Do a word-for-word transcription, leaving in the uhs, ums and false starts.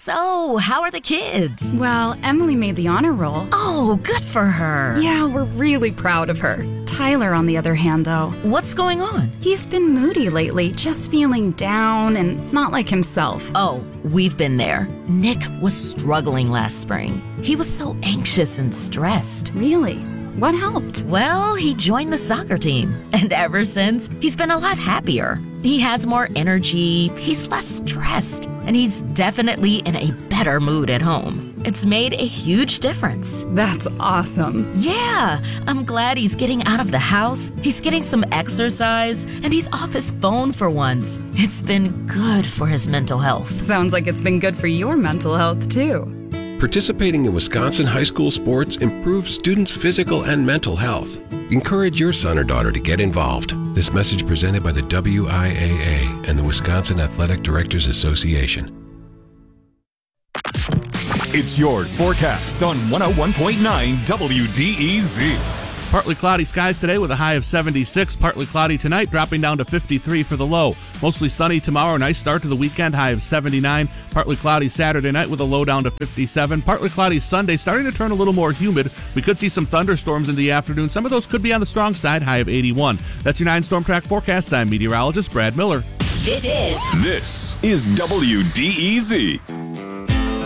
So, how are the kids? Well, Emily made the honor roll. Oh, good for her. Yeah, we're really proud of her. Tyler, on the other hand, though. What's going on? He's been moody lately, just feeling down and not like himself. Oh, we've been there. Nick was struggling last spring. He was so anxious and stressed. Really? What helped? Well, he joined the soccer team, and ever since, he's been a lot happier. He has more energy, he's less stressed, and he's definitely in a better mood at home. It's made a huge difference. That's awesome. Yeah, I'm glad he's getting out of the house, he's getting some exercise, and he's off his phone for once. It's been good for his mental health. Sounds like it's been good for your mental health, too. Participating in Wisconsin high school sports improves students' physical and mental health. Encourage your son or daughter to get involved. This message presented by the W I A A and the Wisconsin Athletic Directors Association. It's your forecast on one oh one point nine W D E Z. Partly cloudy skies today with a high of seventy-six. Partly cloudy tonight, dropping down to fifty-three for the low. Mostly sunny tomorrow. Nice start to the weekend, high of seventy-nine. Partly cloudy Saturday night with a low down to fifty-seven. Partly cloudy Sunday, starting to turn a little more humid. We could see some thunderstorms in the afternoon. Some of those could be on the strong side, high of eighty-one. That's your nine Storm Track forecast. I'm meteorologist Brad Miller. This is... This is W D E Z.